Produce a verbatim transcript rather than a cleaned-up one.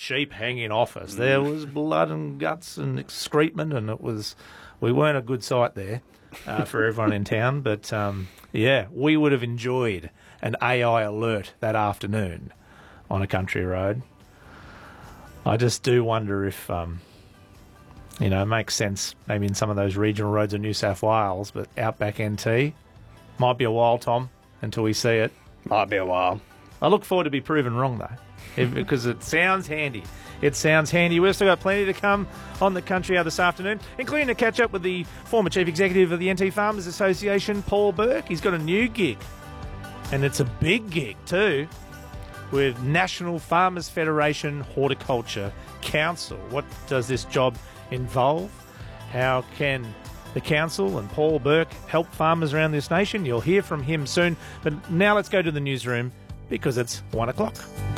sheep hanging off us. There was blood and guts and excrement, and it was, we weren't a good sight there uh, for everyone in town. But um, yeah, we would have enjoyed an A I alert that afternoon on a country road. I just do wonder if, um, you know, it makes sense maybe in some of those regional roads in New South Wales, but Outback N T might be a while, Tom, until we see it. Might be a while. I look forward to be proven wrong, though, if, because it sounds handy. It sounds handy. We've still got plenty to come on the Country Hour this afternoon, including a catch-up with the former Chief Executive of the N T Farmers Association, Paul Burke. He's got a new gig, and it's a big gig too, with National Farmers Federation Horticulture Council. What does this job involve? How can the council and Paul Burke help farmers around this nation? You'll hear from him soon. But now let's go to the newsroom because it's one o'clock.